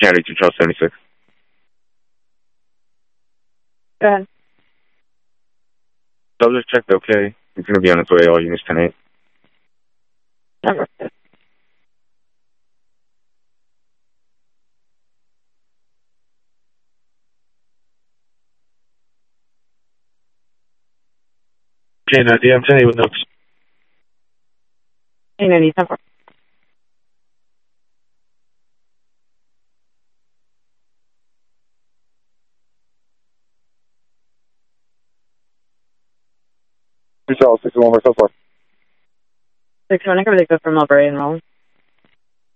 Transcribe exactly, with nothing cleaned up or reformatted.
County to Charles seventy-six. Go ahead. Subject checked okay. He's going to be on his way. All units ten eight. Number. Okay, now D M ten eight with notes. eight ninety, ten four. Two Charles, six one, so far. six one, I cover the good for Mulberry and Rollins.